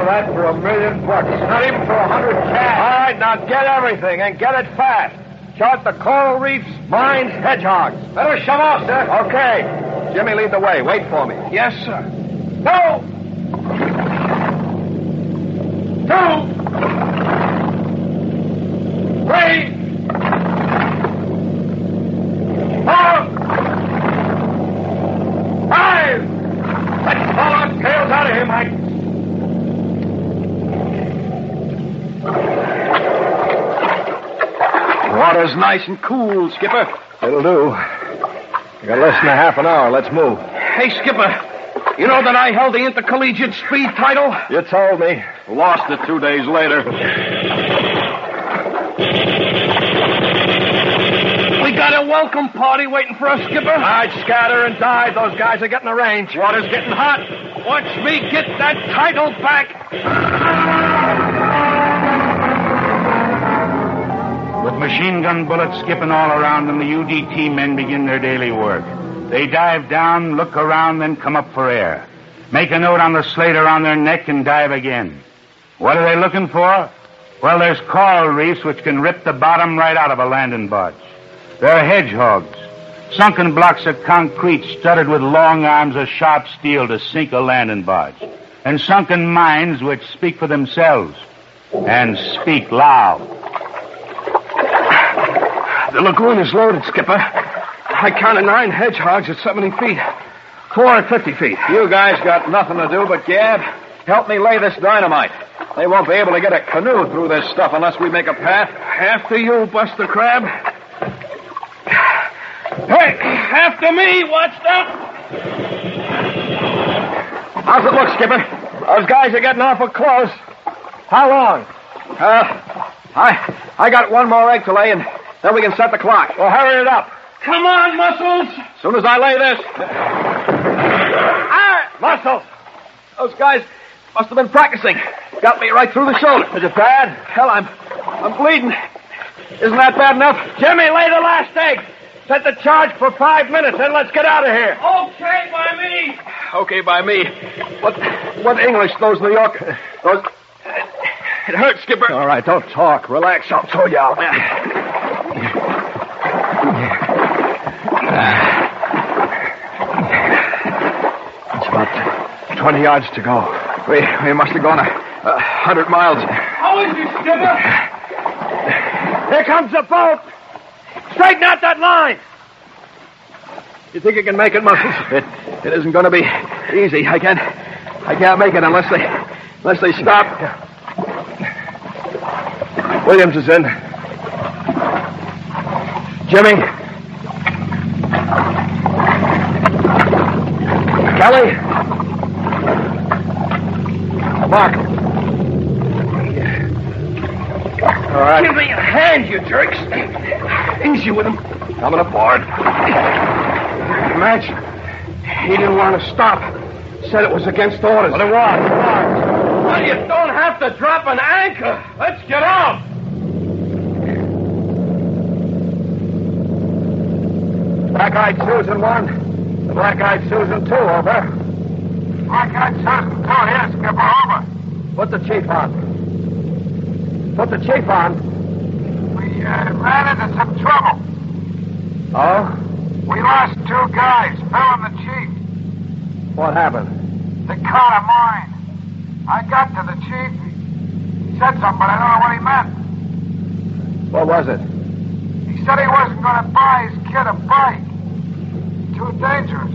of that for $1,000,000. Not even for 100 cash. All right, now get everything and get it fast. Chart the coral reefs, mines, hedgehogs. Better shove off, sir. Okay. Jimmy, lead the way. Wait for me. Yes, sir. 2, 3, 4, 5. Let's pull our tails out of here, Mike. Water's nice and cool, Skipper. It'll do. We got less than a half an hour. Let's move. Hey, Skipper, you know that I held the intercollegiate speed title? You told me. Lost it 2 days later. We got a welcome party waiting for us, Skipper. I'd scatter and dive. Those guys are getting the range. Water's getting hot. Watch me get that title back. With machine gun bullets skipping all around them, the UDT men begin their daily work. They dive down, look around, then come up for air. Make a note on the slate around their neck and dive again. What are they looking for? Well, there's coral reefs which can rip the bottom right out of a landing barge. There are hedgehogs, sunken blocks of concrete studded with long arms of sharp steel to sink a landing barge. And sunken mines which speak for themselves and speak loud. The lagoon is loaded, Skipper. I counted 9 hedgehogs at 70 feet. 4 at 50 feet. You guys got nothing to do but gab. Help me lay this dynamite. They won't be able to get a canoe through this stuff unless we make a path. After you, Buster Crab. Hey, after me, watch out. How's it look, Skipper? Those guys are getting awful close. How long? I got one more egg to lay, and then we can set the clock. Well, hurry it up. Come on, Muscles. As soon as I lay this. Muscles! Those guys must have been practicing. Got me right through the shoulder. Is it bad? Hell, I'm bleeding. Isn't that bad enough? Jimmy, lay the last egg. Set the charge for 5 minutes, then let's get out of here. Okay by me. Okay by me. What English, those New York... Those... It hurts, Skipper. All right, don't talk. Relax. I'll throw you out. It's about 20 yards to go. We must have gone 100 miles. How is it, Skipper? Here comes the boat. Straighten out that line. You think you can make it, Muscles? It isn't going to be easy. I can't make it unless they stop. Williams is in. Jimmy. Kelly. Mark. All right. Give me a hand, you jerks. Easy with him. Coming aboard. Imagine. He didn't want to stop. Said it was against orders. But it was. Well, you don't have to drop an anchor. Let's get out. Black-eyed Susan 1. The Black-eyed Susan 2, over. Black-eyed Susan 2 here, Skipper, over. Put the chief on. Put the chief on. We ran into some trouble. Oh? We lost 2 guys, Phil and the chief. What happened? They caught a mine. I got to the chief. He said something, but I don't know what he meant. What was it? He said he wasn't going to buy his kid a bike. Too dangerous.